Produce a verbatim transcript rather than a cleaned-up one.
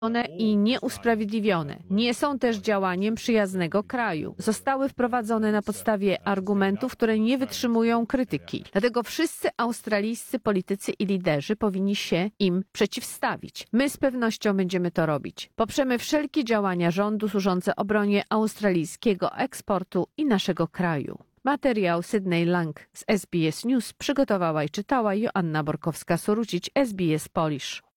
i nieusprawiedliwione. Nie są też działaniem przyjaznego kraju. Zostały wprowadzone na podstawie argumentów, które nie wytrzymują krytyki. Dlatego wszyscy australijscy politycy i liderzy powinni się im przeciwstawić. My z pewnością będziemy to robić. Poprzemy wszelkie działania rządu służące obronie australijskiego eksportu i naszego kraju. Materiał Sydney Lang z S B S News przygotowała i czytała Joanna Borkowska-Sorucić, S B S Polish.